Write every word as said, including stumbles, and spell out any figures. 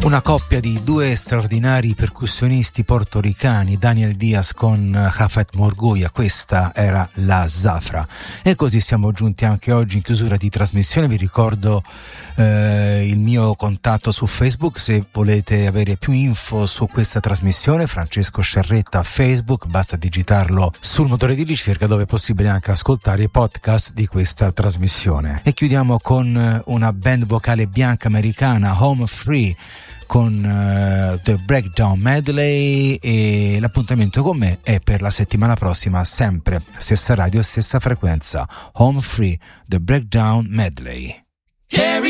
Una coppia di due straordinari percussionisti portoricani, Daniel Diaz con Hafet Morguia, questa era la Zafra. E così siamo giunti anche oggi in chiusura di trasmissione. Vi ricordo eh, il mio contatto su Facebook se volete avere più info su questa trasmissione, Francesco Sciarretta Facebook, basta digitarlo sul motore di ricerca dove è possibile anche ascoltare i podcast di questa trasmissione. E chiudiamo con una band vocale bianca americana, Home Free, con uh, The Breakdown Medley, e l'appuntamento con me è per la settimana prossima, sempre stessa radio, stessa frequenza. Home Free, The Breakdown Medley. Carry